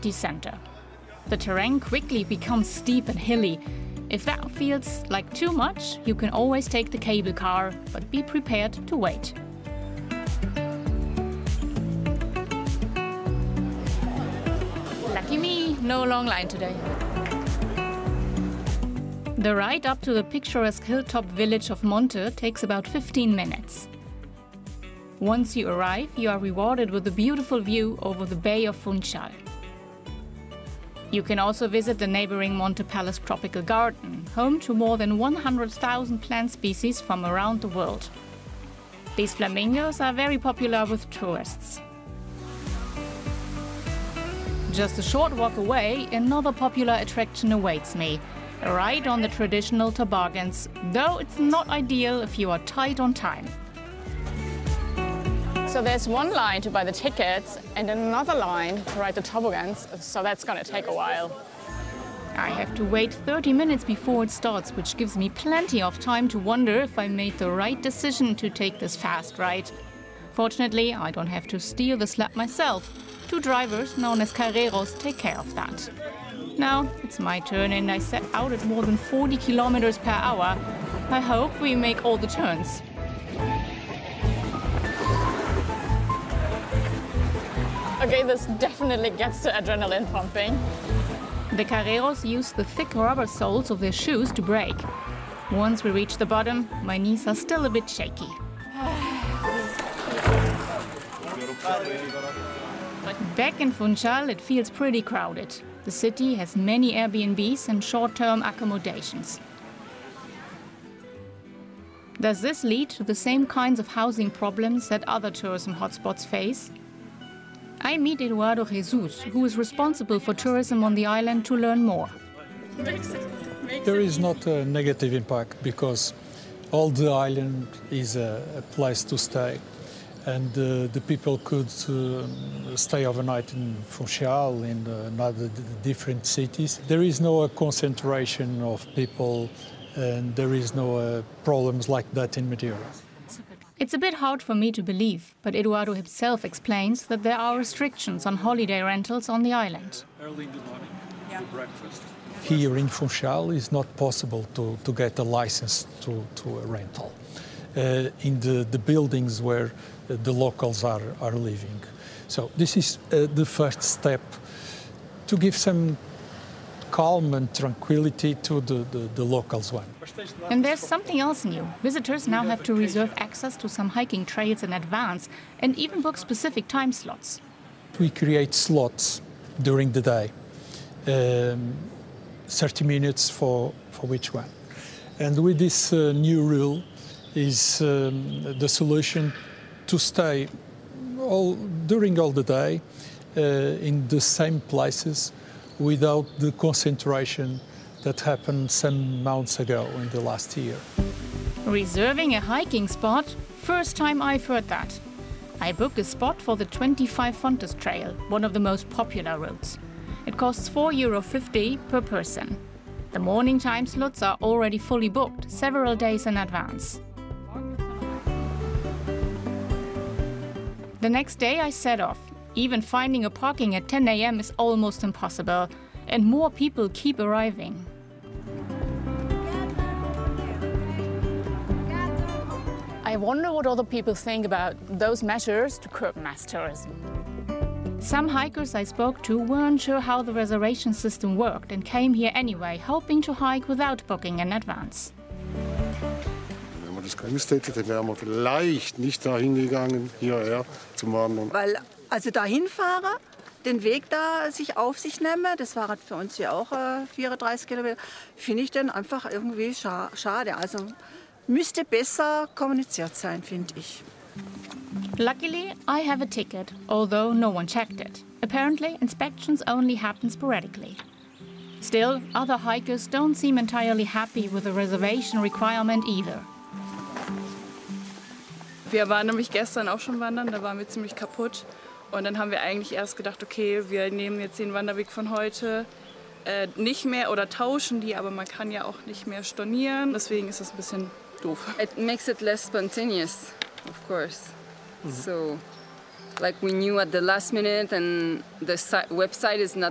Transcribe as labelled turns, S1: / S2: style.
S1: city center. The terrain quickly becomes steep and hilly. If that feels like too much, you can always take the cable car, but be prepared to wait. Lucky me, no long line today. The ride up to the picturesque hilltop village of Monte takes about 15 minutes. Once you arrive, you are rewarded with a beautiful view over the Bay of Funchal. You can also visit the neighboring Monte Palace Tropical Garden, home to more than 100,000 plant species from around the world. These flamingos are very popular with tourists. Just a short walk away, another popular attraction awaits me. A ride on the traditional toboggans, though it's not ideal if you are tight on time.
S2: So there's one line to buy the tickets and another line to ride the toboggans, so that's gonna take a while.
S1: I have to wait 30 minutes before it starts, which gives me plenty of time to wonder if I made the right decision to take this fast ride. Fortunately, I don't have to steer the sled myself. Two drivers, known as carreros, take care of that. Now it's my turn and I set out at more than 40 kilometers per hour. I hope we make all the turns.
S2: Okay, this definitely gets the adrenaline pumping.
S1: The carreros use the thick rubber soles of their shoes to brake. Once we reach the bottom, my knees are still a bit shaky. Back in Funchal, it feels pretty crowded. The city has many Airbnbs and short-term accommodations. Does this lead to the same kinds of housing problems that other tourism hotspots face? I meet Eduardo Jesus, who is responsible for tourism on the island, to learn more.
S3: There is not a negative impact because all the island is a place to stay. And the people could stay overnight in Funchal, in other different cities. There is no concentration of people and there is no problems like that in Madeira.
S1: It's a bit hard for me to believe, but Eduardo himself explains that there are restrictions on holiday rentals on the island.
S3: Early in the morning for breakfast. Here in Funchal it's not possible to get a license to a rental in the buildings where the locals are living. So this is the first step to give some calm and tranquility to the locals one.
S1: And there's something else new. Visitors now have to reserve access to some hiking trails in advance and even book specific time slots.
S3: We create slots during the day, 30 minutes for which one. And with this new rule is the solution to stay during all the day in the same places without the concentration that happened some months ago in the last year.
S1: Reserving a hiking spot? First time I've heard that. I booked a spot for the 25 Fontes Trail, one of the most popular routes. It costs €4.50 per person. The morning time slots are already fully booked, several days in advance. The next day I set off. Even finding a parking at 10 a.m. is almost impossible, and more people keep arriving.
S2: I wonder what other people think about those measures to curb mass tourism.
S1: Some hikers I spoke to weren't sure how the reservation system worked and came here anyway, hoping to hike without booking in advance.
S4: Wenn man das gewusst hätte, dann wären wir vielleicht nicht dahin gegangen, hierher zum Wandern.
S5: Weil also dahin fahren, den Weg da sich auf sich nehmen, das war für uns ja auch 34 Kilometer, finde ich dann einfach irgendwie schade. Also müsste besser kommuniziert sein, finde ich.
S1: Luckily, I have a ticket, although no one checked it. Apparently, inspections only happen sporadically. Still, other hikers don't seem entirely happy with the reservation requirement either.
S6: Wir waren nämlich gestern auch schon wandern, da waren wir ziemlich kaputt. Und dann haben wir eigentlich erst gedacht, okay, wir nehmen jetzt den Wanderweg von heute nicht mehr oder tauschen die, aber man kann ja auch nicht mehr stornieren. Deswegen ist das ein bisschen doof.
S7: It makes it less spontaneous, of course. So, like we knew at the last minute and the website is not